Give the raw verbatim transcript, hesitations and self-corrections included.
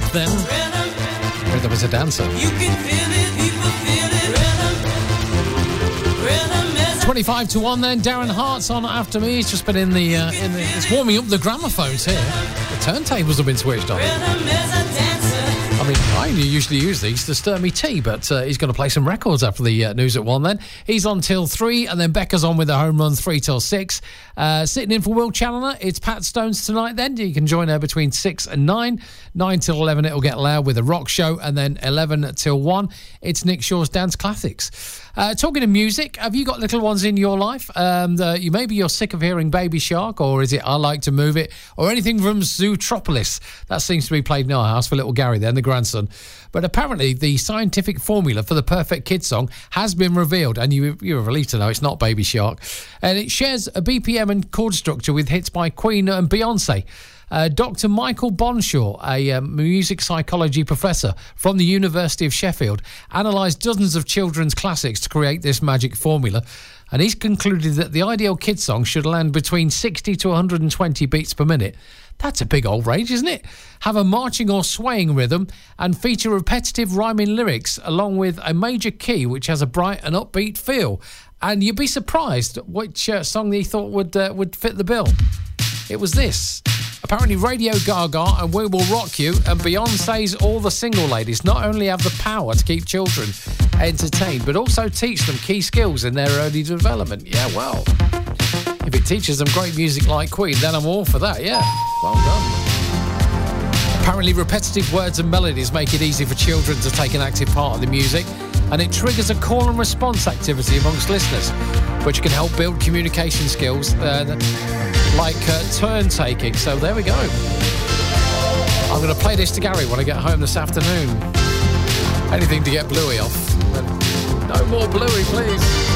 back then. Rhythm is a dancer. You can feel it, people feel it. Rhythm, rhythm is twenty-five to one then. Darren Hart's on after me. He's just been in the, uh, in the it's warming up the gramophones here. The turntables have been switched on. rhythm is a dancer. I mean, I usually use these to stir me tea, but uh, he's going to play some records after the uh, news at one then. He's on till three, and then Becca's on with the home run three till six. Uh, sitting in for Will Challoner, it's Pat Stones tonight then. You can join her between six and nine. nine till eleven, it'll get loud with a rock show, and then eleven till one, it's Nick Shaw's Dance Classics. Uh, talking of music, have you got little ones in your life? Um, the, you Maybe you're sick of hearing Baby Shark, or is it I Like to Move It, or anything from Zootropolis? That seems to be played in our house for little Gary then, the grandson. But apparently the scientific formula for the perfect kid song has been revealed, and you, you're relieved to know it's not Baby Shark. And it shares a B P M and chord structure with hits by Queen and Beyonce. Uh, Doctor Michael Bonshaw, a um, music psychology professor from the University of Sheffield, analysed dozens of children's classics to create this magic formula. And he's concluded that the ideal kid song should land between sixty to one hundred twenty beats per minute. That's a big old range, isn't it? Have a marching or swaying rhythm and feature repetitive rhyming lyrics along with a major key which has a bright and upbeat feel. And you'd be surprised which uh, song he thought would uh, would fit the bill. It was this. Apparently Radio Gaga and We Will Rock You and Beyonce's All the Single Ladies not only have the power to keep children entertained, but also teach them key skills in their early development. Yeah, well, if it teaches them great music like Queen, then I'm all for that, yeah. Well done. Apparently repetitive words and melodies make it easy for children to take an active part in the music, and it triggers a call and response activity amongst listeners, which can help build communication skills uh, like uh, turn taking. So there we go. I'm going to play this to Gary when I get home this afternoon. Anything to get Bluey off. No more Bluey, please.